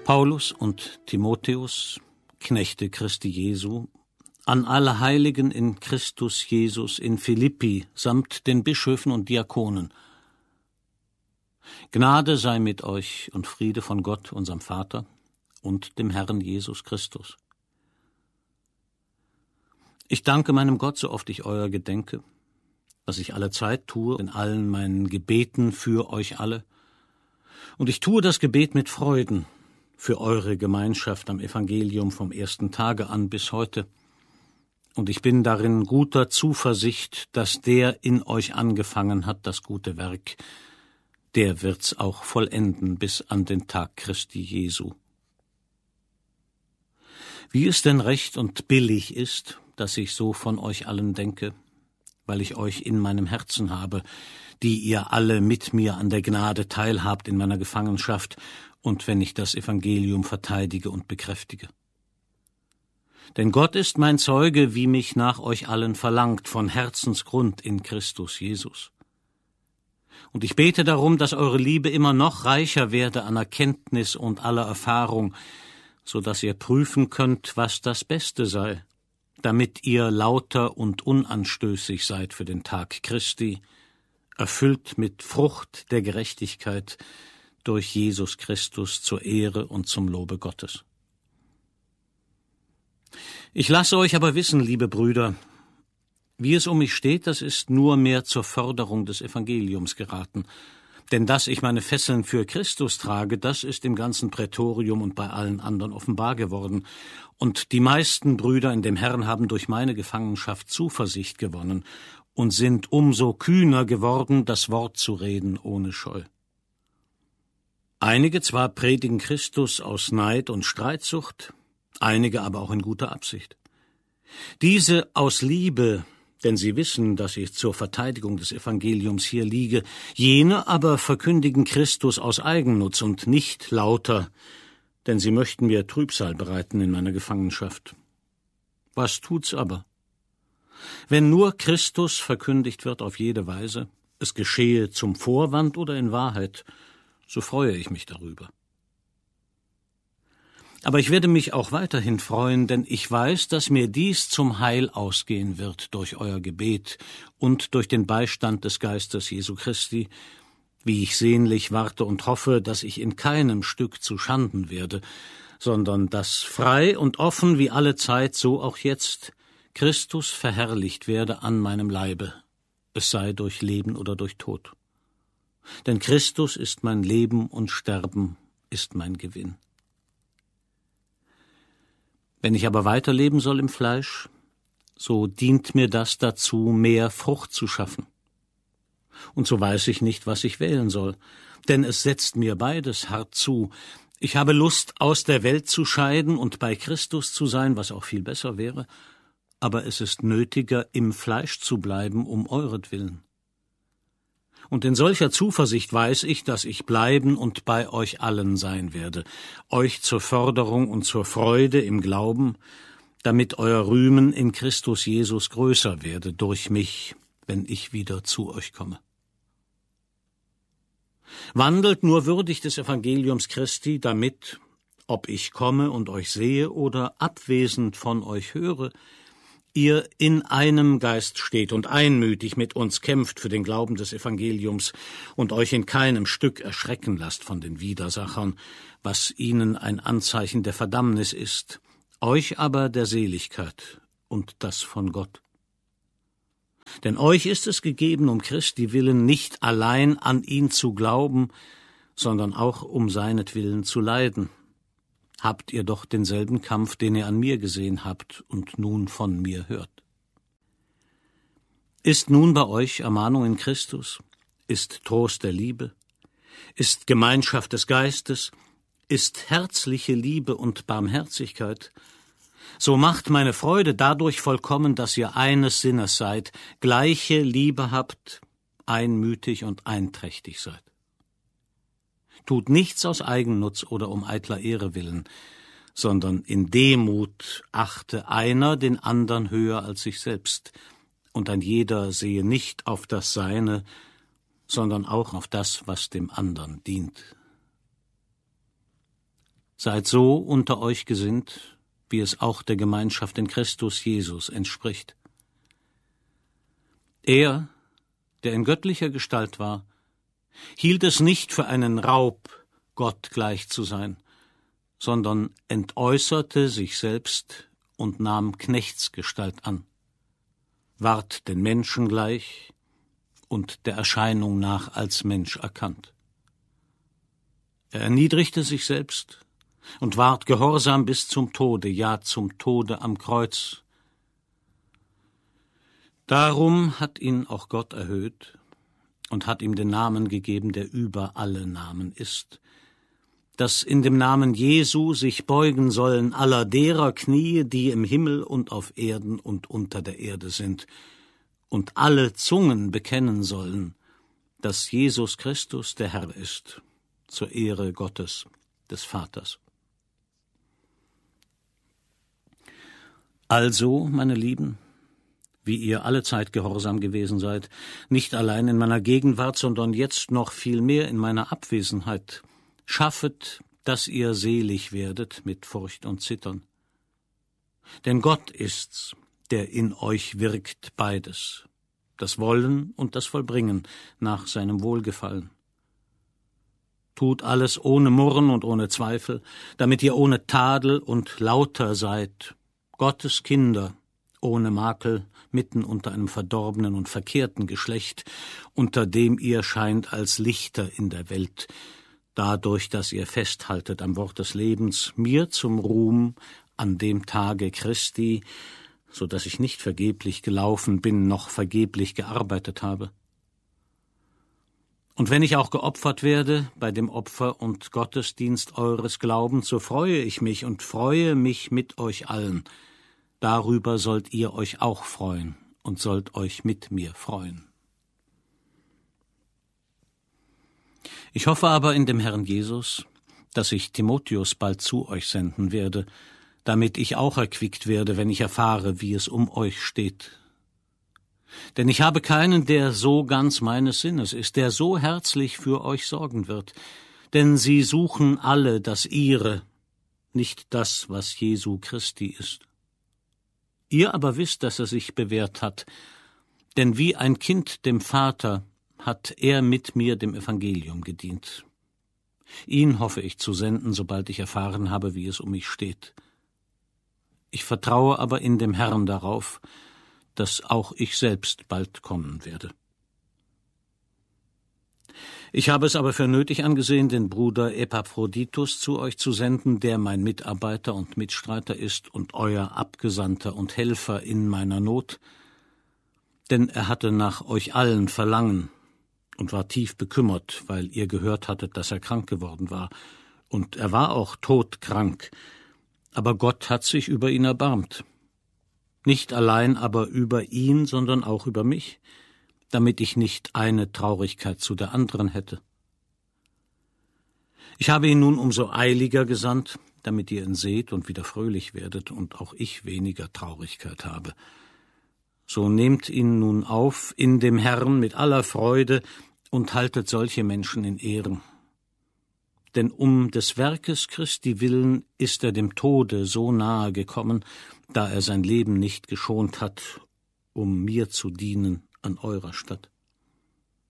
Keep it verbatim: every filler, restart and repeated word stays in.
Paulus und Timotheus, Knechte Christi Jesu, an alle Heiligen in Christus Jesus in Philippi samt den Bischöfen und Diakonen. Gnade sei mit euch und Friede von Gott, unserem Vater, und dem Herrn Jesus Christus. Ich danke meinem Gott, so oft ich euer gedenke, was ich alle Zeit tue, in allen meinen Gebeten für euch alle. Und ich tue das Gebet mit Freuden für eure Gemeinschaft am Evangelium vom ersten Tage an bis heute. Und ich bin darin guter Zuversicht, dass der in euch angefangen hat, das gute Werk, der wird's auch vollenden bis an den Tag Christi Jesu. Wie es denn recht und billig ist, dass ich so von euch allen denke, weil ich euch in meinem Herzen habe, die ihr alle mit mir an der Gnade teilhabt in meiner Gefangenschaft und wenn ich das Evangelium verteidige und bekräftige. Denn Gott ist mein Zeuge, wie mich nach euch allen verlangt, von Herzensgrund in Christus Jesus. Und ich bete darum, dass eure Liebe immer noch reicher werde an Erkenntnis und aller Erfahrung, so dass ihr prüfen könnt, was das Beste sei, damit ihr lauter und unanstößig seid für den Tag Christi, erfüllt mit Frucht der Gerechtigkeit durch Jesus Christus zur Ehre und zum Lobe Gottes. Ich lasse euch aber wissen, liebe Brüder, wie es um mich steht, das ist nur mehr zur Förderung des Evangeliums geraten. Denn dass ich meine Fesseln für Christus trage, das ist im ganzen Prätorium und bei allen anderen offenbar geworden. Und die meisten Brüder in dem Herrn haben durch meine Gefangenschaft Zuversicht gewonnen und sind umso kühner geworden, das Wort zu reden ohne Scheu. Einige zwar predigen Christus aus Neid und Streitsucht, einige aber auch in guter Absicht. Diese aus Liebe, denn sie wissen, dass ich zur Verteidigung des Evangeliums hier liege, jene aber verkündigen Christus aus Eigennutz und nicht lauter, denn sie möchten mir Trübsal bereiten in meiner Gefangenschaft. Was tut's aber? Wenn nur Christus verkündigt wird auf jede Weise, es geschehe zum Vorwand oder in Wahrheit, so freue ich mich darüber. Aber ich werde mich auch weiterhin freuen, denn ich weiß, dass mir dies zum Heil ausgehen wird durch euer Gebet und durch den Beistand des Geistes Jesu Christi, wie ich sehnlich warte und hoffe, dass ich in keinem Stück zu Schanden werde, sondern dass frei und offen wie alle Zeit, so auch jetzt, Christus verherrlicht werde an meinem Leibe, es sei durch Leben oder durch Tod. Denn Christus ist mein Leben und Sterben ist mein Gewinn. Wenn ich aber weiterleben soll im Fleisch, so dient mir das dazu, mehr Frucht zu schaffen. Und so weiß ich nicht, was ich wählen soll, denn es setzt mir beides hart zu. Ich habe Lust, aus der Welt zu scheiden und bei Christus zu sein, was auch viel besser wäre, aber es ist nötiger, im Fleisch zu bleiben, um euretwillen. Und in solcher Zuversicht weiß ich, dass ich bleiben und bei euch allen sein werde, euch zur Förderung und zur Freude im Glauben, damit euer Rühmen in Christus Jesus größer werde durch mich, wenn ich wieder zu euch komme. Wandelt nur würdig des Evangeliums Christi, damit, ob ich komme und euch sehe oder abwesend von euch höre, ihr in einem Geist steht und einmütig mit uns kämpft für den Glauben des Evangeliums und euch in keinem Stück erschrecken lasst von den Widersachern, was ihnen ein Anzeichen der Verdammnis ist, euch aber der Seligkeit und das von Gott. Denn euch ist es gegeben, um Christi willen nicht allein an ihn zu glauben, sondern auch um seinetwillen zu leiden. Habt ihr doch denselben Kampf, den ihr an mir gesehen habt und nun von mir hört. Ist nun bei euch Ermahnung in Christus? Ist Trost der Liebe? Ist Gemeinschaft des Geistes? Ist herzliche Liebe und Barmherzigkeit? So macht meine Freude dadurch vollkommen, dass ihr eines Sinnes seid, gleiche Liebe habt, einmütig und einträchtig seid. Tut nichts aus Eigennutz oder um eitler Ehre willen, sondern in Demut achte einer den andern höher als sich selbst, und ein jeder sehe nicht auf das Seine, sondern auch auf das, was dem andern dient. Seid so unter euch gesinnt, wie es auch der Gemeinschaft in Christus Jesus entspricht. Er, der in göttlicher Gestalt war, hielt es nicht für einen Raub, Gott gleich zu sein, sondern entäußerte sich selbst und nahm Knechtsgestalt an, ward den Menschen gleich und der Erscheinung nach als Mensch erkannt. Er erniedrigte sich selbst und ward gehorsam bis zum Tode, ja zum Tode am Kreuz. Darum hat ihn auch Gott erhöht und hat ihm den Namen gegeben, der über alle Namen ist, dass in dem Namen Jesu sich beugen sollen aller derer Knie, die im Himmel und auf Erden und unter der Erde sind, und alle Zungen bekennen sollen, dass Jesus Christus der Herr ist, zur Ehre Gottes, des Vaters. Also, meine Lieben, wie ihr allezeit gehorsam gewesen seid, nicht allein in meiner Gegenwart, sondern jetzt noch viel mehr in meiner Abwesenheit, schaffet, dass ihr selig werdet mit Furcht und Zittern. Denn Gott ist's, der in euch wirkt beides, das Wollen und das Vollbringen nach seinem Wohlgefallen. Tut alles ohne Murren und ohne Zweifel, damit ihr ohne Tadel und lauter seid, Gottes Kinder, ohne Makel, mitten unter einem verdorbenen und verkehrten Geschlecht, unter dem ihr scheint als Lichter in der Welt, dadurch, dass ihr festhaltet am Wort des Lebens, mir zum Ruhm an dem Tage Christi, so dass ich nicht vergeblich gelaufen bin, noch vergeblich gearbeitet habe. Und wenn ich auch geopfert werde bei dem Opfer und Gottesdienst eures Glaubens, so freue ich mich und freue mich mit euch allen. Darüber sollt ihr euch auch freuen und sollt euch mit mir freuen. Ich hoffe aber in dem Herrn Jesus, dass ich Timotheus bald zu euch senden werde, damit ich auch erquickt werde, wenn ich erfahre, wie es um euch steht. Denn ich habe keinen, der so ganz meines Sinnes ist, der so herzlich für euch sorgen wird. Denn sie suchen alle das Ihre, nicht das, was Jesu Christi ist. Ihr aber wisst, dass er sich bewährt hat, denn wie ein Kind dem Vater hat er mit mir dem Evangelium gedient. Ihn hoffe ich zu senden, sobald ich erfahren habe, wie es um mich steht. Ich vertraue aber in dem Herrn darauf, dass auch ich selbst bald kommen werde. Ich habe es aber für nötig angesehen, den Bruder Epaphroditus zu euch zu senden, der mein Mitarbeiter und Mitstreiter ist und euer Abgesandter und Helfer in meiner Not, denn er hatte nach euch allen Verlangen und war tief bekümmert, weil ihr gehört hattet, dass er krank geworden war, und er war auch todkrank, aber Gott hat sich über ihn erbarmt. Nicht allein aber über ihn, sondern auch über mich, damit ich nicht eine Traurigkeit zu der anderen hätte. Ich habe ihn nun umso eiliger gesandt, damit ihr ihn seht und wieder fröhlich werdet und auch ich weniger Traurigkeit habe. So nehmt ihn nun auf in dem Herrn mit aller Freude und haltet solche Menschen in Ehren. Denn um des Werkes Christi willen ist er dem Tode so nahe gekommen, da er sein Leben nicht geschont hat, um mir zu dienen an eurer Statt.